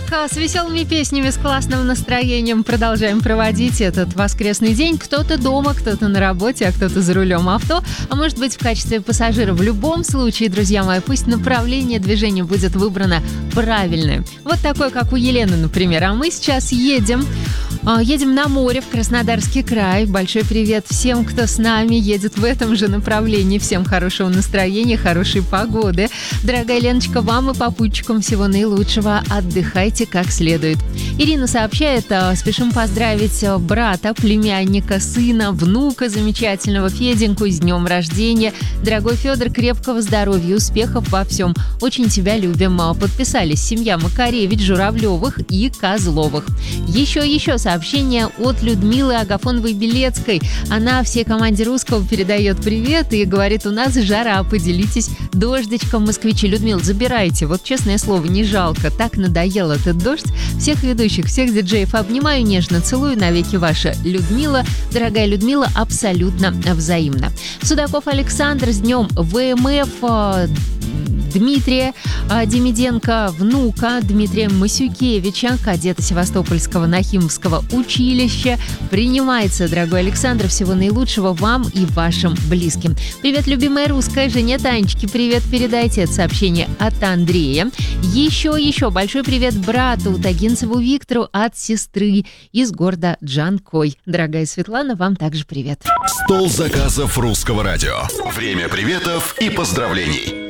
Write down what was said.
С веселыми песнями, с классным настроением продолжаем проводить этот воскресный день. Кто-то дома, кто-то на работе, а кто-то за рулем авто, а может быть в качестве пассажира. В любом случае, друзья мои, пусть направление движения будет выбрано правильное. Вот такое, как у Елены, например. А мы сейчас едем на море, в Краснодарский край. Большой привет всем, кто с нами едет в этом же направлении. Всем хорошего настроения, хорошей погоды. Дорогая Леночка, вам и попутчикам всего наилучшего. Отдыхайте как следует. Ирина сообщает, спешим поздравить брата, племянника, сына, внука замечательного Феденьку с днем рождения. Дорогой Федор, крепкого здоровья, успехов во всем. Очень тебя любим. Подписались семья Макаревич, Журавлевых и Козловых. Еще сообщение от Людмилы Агафоновой-Белецкой. Она всей команде Русского передает привет и говорит, у нас жара, поделитесь дождичком, москвичи. Людмила, забирайте, вот честное слово, не жалко, так надоел этот дождь. Всех ведущих, всех диджеев обнимаю, нежно целую, навеки ваша Людмила. Дорогая Людмила, абсолютно взаимно. Судаков Александр с днем ВМФ, Дмитрия Демиденко, внука Дмитрия Масюкевича, кадета Севастопольского Нахимовского училища. Принимается, дорогой Александр, всего наилучшего вам и вашим близким. Привет, любимая русская, жене Танечки, привет передайте. Это сообщение от Андрея. Еще большой привет брату Тагинцеву Виктору от сестры из города Джанкой. Дорогая Светлана, вам также привет. Стол заказов Русского радио. Время приветов и поздравлений.